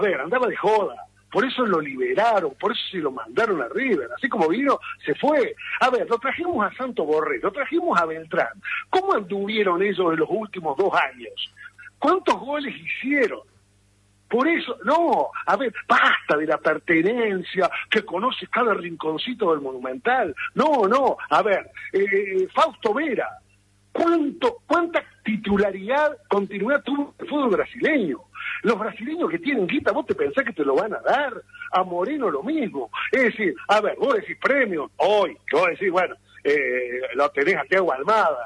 A ver, andaba de joda. Por eso lo liberaron, por eso se lo mandaron a River. Así como vino, se fue. A ver, lo trajimos a Santo Borré, lo trajimos a Beltrán. ¿Cómo anduvieron ellos en los últimos 2 años? ¿Cuántos goles hicieron? Por eso, no, a ver, basta de la pertenencia, que conoce cada rinconcito del Monumental. No, a ver, Fausto Vera, ¿cuánta titularidad, continuidad tuvo el fútbol brasileño? Los brasileños que tienen guita, ¿vos te pensás que te lo van a dar? A Moreno lo mismo. Es decir, a ver, vos decís premio, hoy, que vos decís, bueno, lo tenés a Thiago Almada,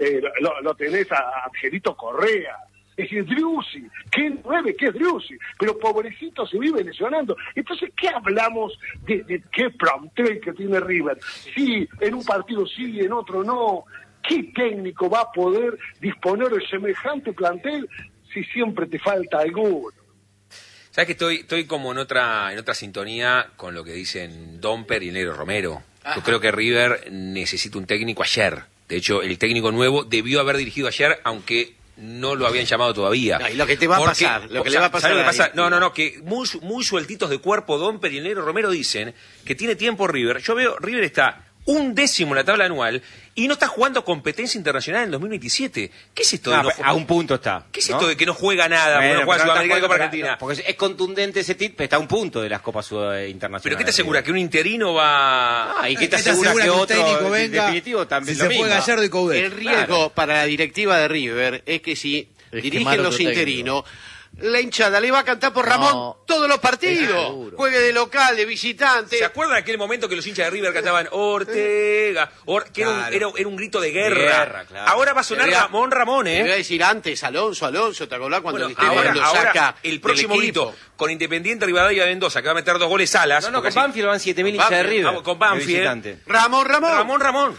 lo tenés a Angelito Correa. Es decir, Driussi, ¿qué 9? ¿Qué es Driussi? Pero pobrecito se vive lesionando. Entonces, ¿qué hablamos de qué plantel que tiene River? Sí, en un partido sí, en otro no. ¿Qué técnico va a poder disponer de semejante plantel si siempre te falta alguno? ¿Sabes que estoy como en otra sintonía con lo que dicen Domper y Negro Romero? Yo creo que River necesita un técnico ayer. De hecho, el técnico nuevo debió haber dirigido ayer, aunque no lo habían llamado todavía. No, y lo que te va a pasar, lo que le va a pasar. ¿Sabes lo que pasa? No, que muy sueltitos de cuerpo Domper y el Negro Romero dicen que tiene tiempo River. Yo veo, River está 11º en la tabla anual y no está jugando competencia internacional en 2027. ¿Qué es esto? A un punto está. ¿Qué es esto de que no juega nada? Bueno, no juega Sudamericana y Copa Argentina. Porque es contundente ese tip, pero está a un punto de las Copas internacionales. ¿Pero qué te asegura? ¿Que un interino va...? ¿Y qué te asegura que otro técnico venga, definitivo también si se fue Gallardo y Coudet? El riesgo para la directiva de River es que si dirigen los interinos, la hinchada le va a cantar por Ramón todos los partidos. Juegue de local, de visitante. ¿Se acuerdan de aquel momento que los hinchas de River cantaban Ortega? Que era un grito de guerra. Claro. Ahora va a sonar Ramón, Te voy a decir antes, Alonso, ¿te acordás cuando ahora saca el próximo grito con Independiente Rivadavia de Mendoza, que va a meter 2 goles Salas? No, con Banfield van 7.000 hinchas de River. Con Banfield. Ramón.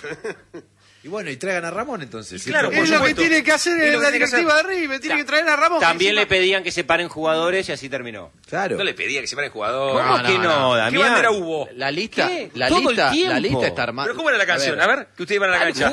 Y bueno, y traigan a Ramón entonces. Claro, es lo que tiene que hacer la directiva de River, tiene que traer a Ramón. También le pedían que separen jugadores y así terminó. Claro. No le pedía que separen jugadores. ¿Cómo que no, Damián? ¿Qué bandera hubo? La lista está armada. ¿Pero cómo era la canción? A ver, que ustedes iban a la cancha.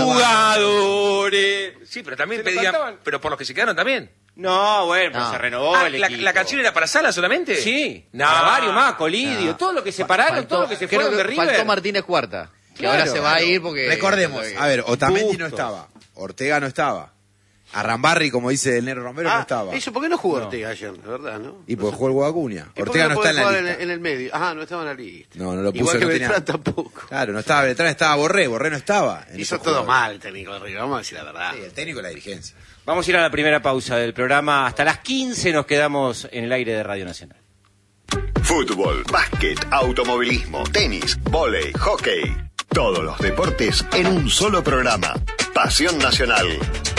Jugadores. Sí, pero también pedían, pero por los que se quedaron también. No, bueno, pero se renovó el equipo. ¿La canción era para Sala solamente? Sí. Para varios más, Colidio, todo lo que separaron, todo lo que se fueron de River. Faltó Martínez Cuarta. Que ahora se va a ir porque... Recordemos, a ver, Otamendi no estaba, Ortega no estaba, Arrambarri, como dice el Negro Romero, no estaba. Eso, ¿por qué no jugó Ortega ayer, de verdad, no? Y porque jugó el Guacuña. Ortega no está en la lista. En el medio. No estaba en la lista. No lo puso. Igual que no Beltrán tenía... tampoco. Claro, no estaba Beltrán, estaba Borré no estaba. Hizo todo mal el técnico de River, vamos a decir la verdad. Sí, el técnico y la dirigencia. Vamos a ir a la primera pausa del programa. Hasta las 15 nos quedamos en el aire de Radio Nacional. Fútbol, básquet, automovilismo, tenis, vóley, hockey. Todos los deportes en un solo programa. Pasión Nacional.